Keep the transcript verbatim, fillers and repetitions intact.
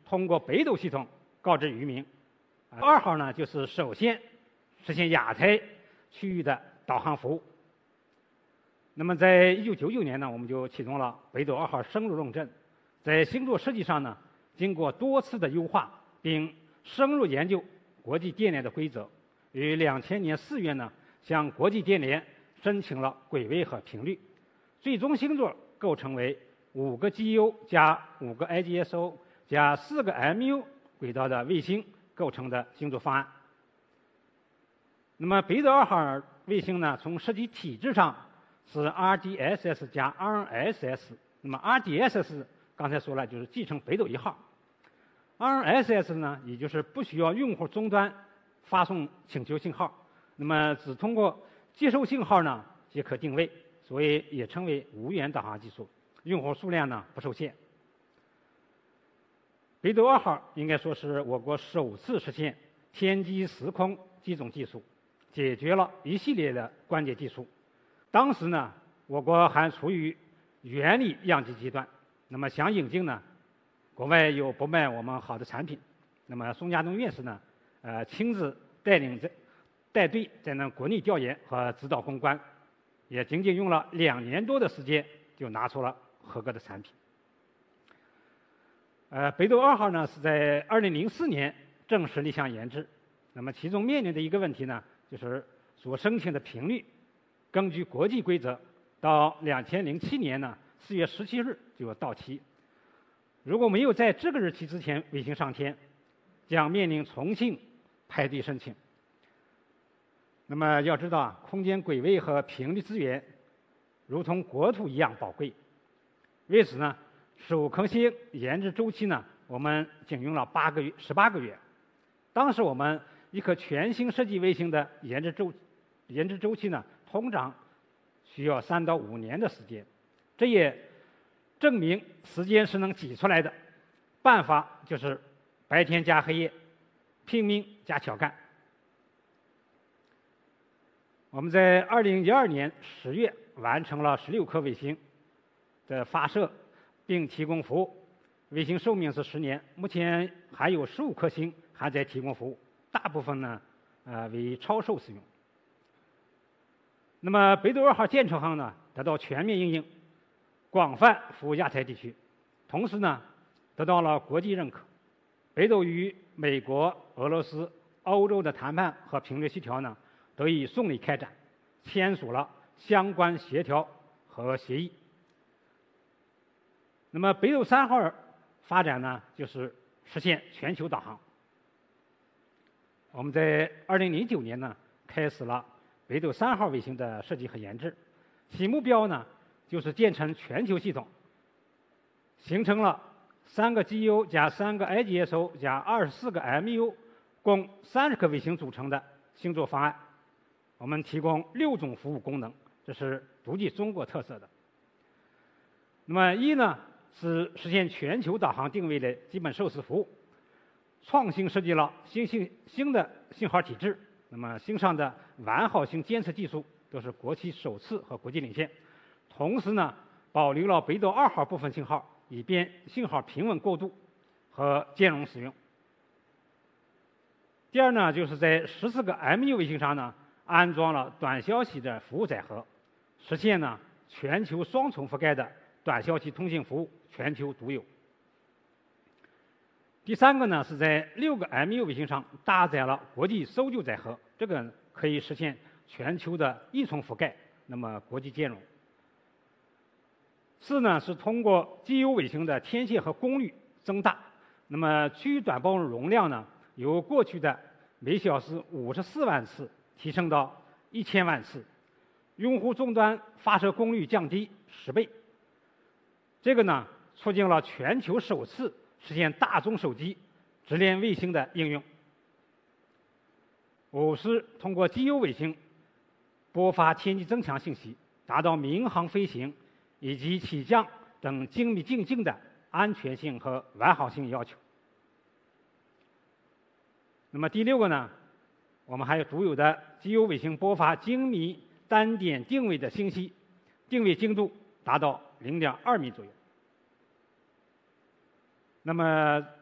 通过北斗系统告知渔民。二号呢，就是首先实现亚太区域的导航服务。那么，在一九九九年呢，我们就启动了北斗二号深入认证。在星座设计上呢，经过多次的优化，并深入研究国际电联的规则，于两千年四月呢，向国际电联申请了轨位和频率。最终星座构成为五个 G U 加五个 I G S O 加四个 M U 轨道的卫星构成的星座方案。那么北斗二号卫星呢，从设计体制上是 R D S S 加 R S S。那么 R D S S 刚才说了，就是继承北斗一号。R S S 呢，也就是不需要用户终端发送请求信号，那么只通过接收信号呢即可定位，所以也称为无源导航技术，用户数量呢不受限。北斗二号应该说是我国首次实现天基时空机种技术，解决了一系列的关键技术。当时呢，我国还处于原理样机阶段，那么想引进呢，国外又不卖我们好的产品，那么宋家东院士呢，呃，亲自带领在带队在那国内调研和指导攻关，也仅仅用了两年多的时间，就拿出了合格的产品。呃，北斗二号呢是在二零零四年正式立项研制，那么其中面临的一个问题呢，就是所申请的频率，根据国际规则，到两千零七年呢四月十七日就要到期。如果没有在这个日期之前卫星上天，将面临重新排队申请。那么要知道啊，空间轨位和频率资源如同国土一样宝贵，为此呢，首颗星研制周期呢，我们仅用了八个月、十八个月。当时我们一颗全新设计卫星的研制周研制周期呢，通常需要三到五年的时间，这也证明时间是能挤出来的。办法就是白天加黑夜，拼命加巧干。我们在二零一二年十月完成了十六颗卫星的发射，并提供服务。卫星寿命是十年，目前还有十五颗星还在提供服务，大部分呢，呃，为超售使用。那么北斗二号建成后呢，得到全面应用，广泛服务亚太地区，同时呢，得到了国际认可。北斗与美国、俄罗斯、欧洲的谈判和频率协调呢，得以顺利开展，签署了相关协调和协议。那么北斗三号发展呢，就是实现全球导航。我们在二零零九年呢，开始了北斗三号卫星的设计和研制，其目标呢，就是建成全球系统，形成了三个 G U 加三个 I G S O 加二十四个 M U， 共三十颗卫星组成的星座方案。我们提供六种服务功能，这是独具中国特色的。那么一呢，是实现全球导航定位的基本授时服务，创新设计了新新新的信号体制。那么星上的完好星监测技术都是国际首次和国际领先。同时呢，保留了北斗二号部分信号，以便信号平稳过渡和兼容使用。第二呢，就是在十四个 M U 卫星上呢，安装了短消息的服务载荷，实现呢全球双重覆盖的短消息通信服务全球独有。第三个呢，是在六个 M U 卫星上搭载了国际搜救载荷，这个可以实现全球的一重覆盖，那么国际兼容。四呢，是通过 G U 卫星的天线和功率增大，那么区域短波容量呢，由过去的每小时五十四万次提升到一千万次，用户终端发射功率降低十倍。这个呢，促进了全球首次实现大中手机直连卫星的应用。五是通过 G U 卫星播发天气增强信息，达到民航飞行以及起降等精密进境的安全性和完好性要求。那么第六个呢，我们还有独有的 G U 卫星播发精密单点定位的信息，定位精度达到零点二米左右。那么